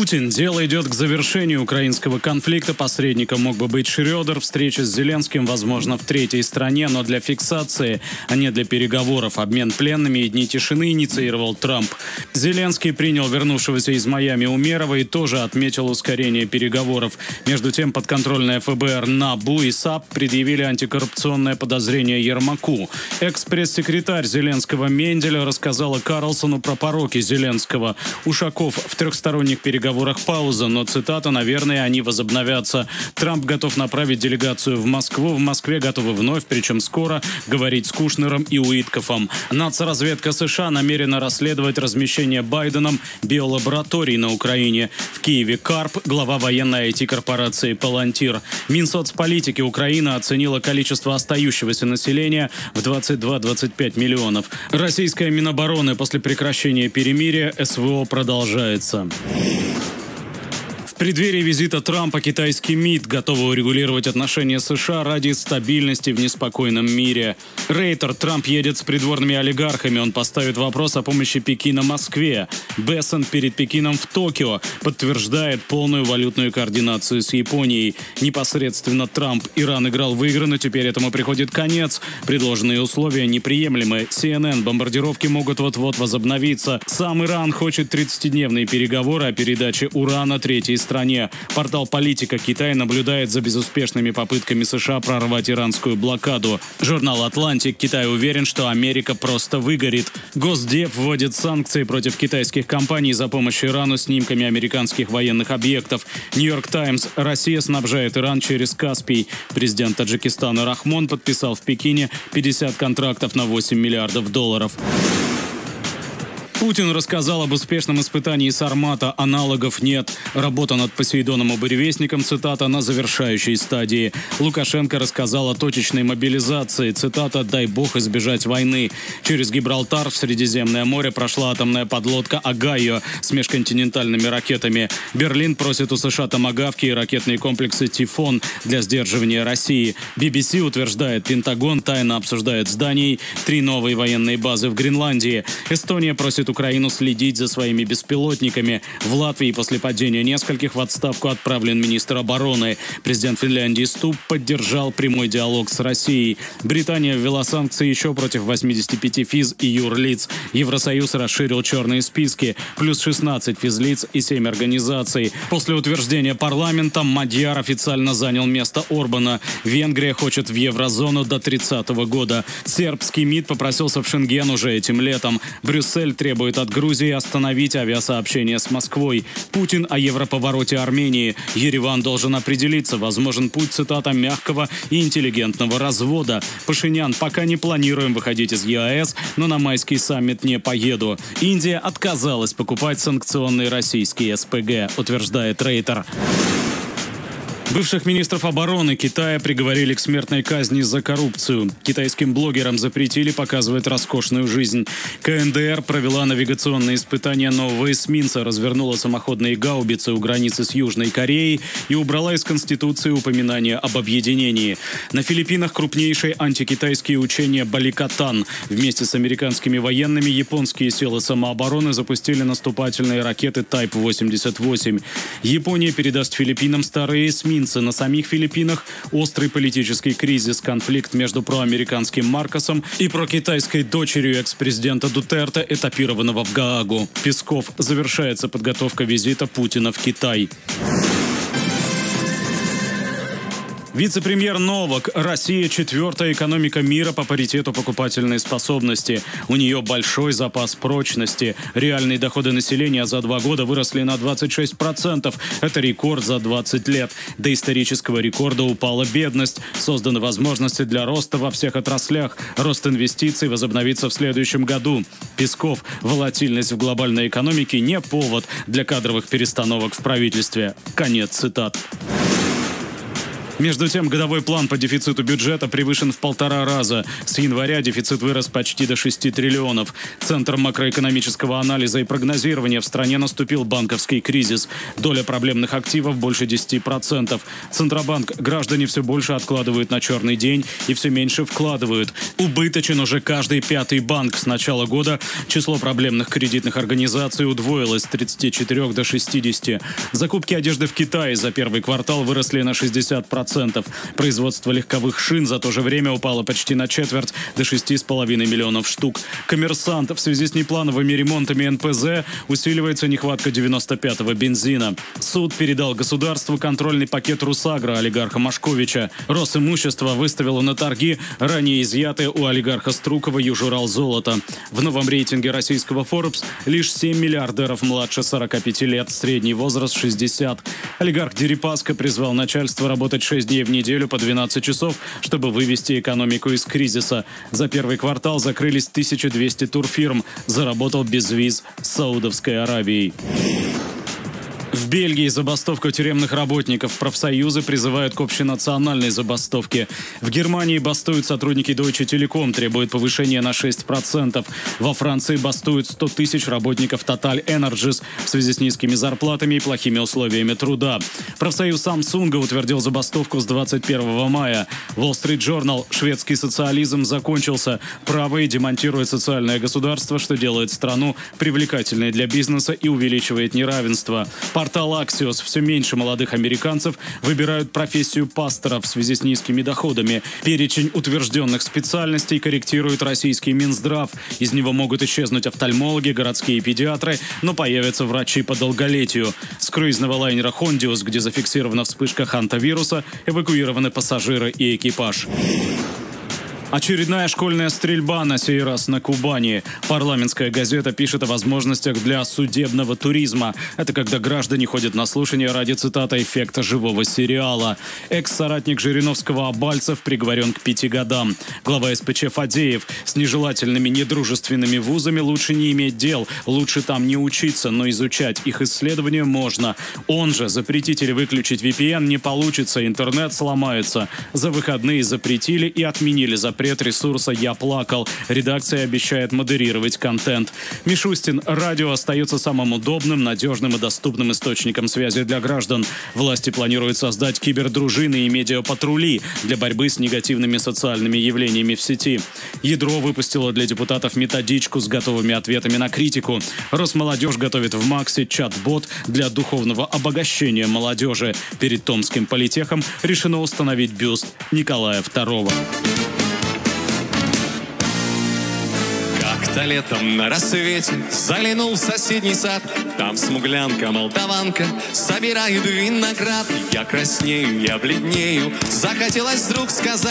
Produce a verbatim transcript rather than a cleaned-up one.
Путин. Дело идет к завершению украинского конфликта. Посредником мог бы быть Шрёдер. Встреча с Зеленским, возможно, в третьей стране, но для фиксации, а не для переговоров. Обмен пленными и дни тишины инициировал Трамп. Зеленский принял вернувшегося из Майами Умерова и тоже отметил ускорение переговоров. Между тем, подконтрольное ФБР НАБУ и САП предъявили антикоррупционное подозрение Ермаку. Экс-пресс-секретарь Зеленского Мендель рассказала Карлсону про пороки Зеленского. Ушаков: в трехсторонних переговорах пауза, но, цитата, «наверное, они возобновятся». Трамп готов направить делегацию в Москву. В Москве готовы вновь, причем скоро, говорить с Кушнером и Уиткофом. Нацразведка США намерена расследовать размещение Байденом биолабораторий на Украине. В Киеве Карп, глава военной ай ти-корпорации «Палантир». Минсоцполитики Украины оценила количество остающегося населения в двадцать два — двадцать пять миллионов. Российская Минобороны: после прекращения перемирия СВО продолжается. В преддверии визита Трампа китайский МИД готовы урегулировать отношения США ради стабильности в неспокойном мире. Рейтер: Трамп едет с придворными олигархами. Он поставит вопрос о помощи Пекина Москве. Бессон перед Пекином в Токио подтверждает полную валютную координацию с Японией. Непосредственно Трамп: Иран играл в игры, но теперь этому приходит конец. Предложенные условия неприемлемы. си эн эн: бомбардировки могут вот-вот возобновиться. Сам Иран хочет тридцатидневные переговоры о передаче урана третьей стране. стране. Портал «Политика». Китай наблюдает за безуспешными попытками США прорвать иранскую блокаду. Журнал «Атлантик». Китай уверен, что Америка просто выгорит. Госдеп вводит санкции против китайских компаний за помощь Ирану снимками американских военных объектов. Нью-Йорк Таймс: Россия снабжает Иран через Каспий. Президент Таджикистана Рахмон подписал в Пекине пятьдесят контрактов на восемь миллиардов долларов. Путин рассказал об успешном испытании «Сармата». Аналогов нет. Работа над «Посейдоном» и «Буревестником», цитата, на завершающей стадии. Лукашенко рассказал о точечной мобилизации. Цитата: «Дай бог избежать войны». Через Гибралтар в Средиземное море прошла атомная подлодка «Огайо» с межконтинентальными ракетами. Берлин просит у США томагавки и ракетные комплексы «Тифон» для сдерживания России. би би си утверждает, Пентагон тайно обсуждает с Данией три новые военные базы в Гренландии. Эстония просит Украину следить за своими беспилотниками. В Латвии после падения нескольких в отставку отправлен министр обороны. Президент Финляндии Стуб поддержал прямой диалог с Россией. Британия ввела санкции еще против восьмидесяти пяти физ и юрлиц. Евросоюз расширил черные списки. Плюс шестнадцать физлиц и семь организаций. После утверждения парламента Мадьяр официально занял место Орбана. Венгрия хочет в еврозону до тридцатого года. Сербский МИД попросился в Шенген уже этим летом. Брюссель требует от Грузии остановить авиасообщение с Москвой. Путин о европовороте Армении. Ереван должен определиться. Возможен путь, цитата, «мягкого и интеллигентного развода». Пашинян: пока не планируем выходить из е а эс, но на майский саммит не поеду. Индия отказалась покупать санкционные российские эс пэ гэ, утверждает Рейтер. Бывших министров обороны Китая приговорили к смертной казни за коррупцию. Китайским блогерам запретили показывать роскошную жизнь. ка эн дэ эр провела навигационные испытания нового эсминца, развернула самоходные гаубицы у границы с Южной Кореей и убрала из Конституции упоминание об объединении. На Филиппинах крупнейшие антикитайские учения «Баликатан». Вместе с американскими военными японские силы самообороны запустили наступательные ракеты Тайп восемьдесят восемь. Япония передаст Филиппинам старые эсминцы. На самих Филиппинах острый политический кризис, конфликт между проамериканским Маркосом и прокитайской дочерью экс-президента Дутерте, этапированного в Гаагу. Песков: завершается подготовка визита Путина в Китай. Вице-премьер Новак: Россия четвертая экономика мира по паритету покупательной способности. У нее большой запас прочности. Реальные доходы населения за два года выросли на двадцать шесть процентов. Это рекорд за двадцать лет. До исторического рекорда упала бедность. Созданы возможности для роста во всех отраслях. Рост инвестиций возобновится в следующем году. Песков: волатильность в глобальной экономике не повод для кадровых перестановок в правительстве. Конец цитат. Между тем, годовой план по дефициту бюджета превышен в полтора раза. С января дефицит вырос почти до шести триллионов. Центром макроэкономического анализа и прогнозирования в стране наступил банковский кризис. Доля проблемных активов больше десяти процентов. Центробанк: граждане все больше откладывают на черный день и все меньше вкладывают. Убыточен уже каждый пятый банк. С начала года число проблемных кредитных организаций удвоилось с тридцати четырёх до шестидесяти. Закупки одежды в Китае за первый квартал выросли на шестьдесят процентов. Производство легковых шин за то же время упало почти на четверть, до шести с половиной миллионов штук. «Коммерсант»: в связи с неплановыми ремонтами эн пэ зэ усиливается нехватка девяносто пятого бензина. Суд передал государству контрольный пакет «Русагро» олигарха Машковича. Росимущество выставило на торги ранее изъятое у олигарха Струкова Южурал золото. В новом рейтинге российского Forbes лишь семь миллиардеров младше сорока пяти лет, средний возраст шестьдесят. Олигарх Дерипаска призвал начальство работать шесть дней в неделю по двенадцать часов, чтобы вывести экономику из кризиса. За первый квартал закрылись тысяча двести турфирм. Заработал без виз с Саудовской Аравией. В Бельгии забастовка тюремных работников. Профсоюзы призывают к общенациональной забастовке. В Германии бастуют сотрудники Deutsche Telekom, требуют повышения на шесть процентов. Во Франции бастуют сто тысяч работников Total Energies в связи с низкими зарплатами и плохими условиями труда. Профсоюз Samsung утвердил забастовку с двадцать первого мая. Wall Street Journal: шведский социализм закончился. Правые демонтируют социальное государство, что делает страну привлекательной для бизнеса и увеличивает неравенство. Портал Axios: все меньше молодых американцев выбирают профессию пастора в связи с низкими доходами. Перечень утвержденных специальностей корректирует российский Минздрав. Из него могут исчезнуть офтальмологи, городские педиатры, но появятся врачи по долголетию. С круизного лайнера «Хондиус», где зафиксирована вспышка хантавируса, эвакуированы пассажиры и экипаж. Очередная школьная стрельба, на сей раз на Кубани. Парламентская газета пишет о возможностях для судебного туризма. Это когда граждане ходят на слушания ради, цитата, «эффекта живого сериала». Экс-соратник Жириновского Абальцев приговорен к пяти годам. Глава эс пэ че Фадеев: с нежелательными недружественными вузами лучше не иметь дел, лучше там не учиться, но изучать их исследования можно. Он же: запретить или выключить ви пи эн не получится, интернет сломается. За выходные запретили и отменили запрет ресурса «Я плакал». Редакция обещает модерировать контент. Мишустин: радио остается самым удобным, надежным и доступным источником связи для граждан. Власти планируют создать кибердружины и медиапатрули для борьбы с негативными социальными явлениями в сети. Ядро выпустило для депутатов методичку с готовыми ответами на критику. Росмолодежь готовит в МАКСе чат-бот для духовного обогащения молодежи. Перед Томским политехом решено установить бюст Николая второго. Как-то летом на рассвете заглянул в соседний сад. Там смуглянка-молдаванка собирает виноград. Я краснею, я бледнею. Захотелось вдруг сказать: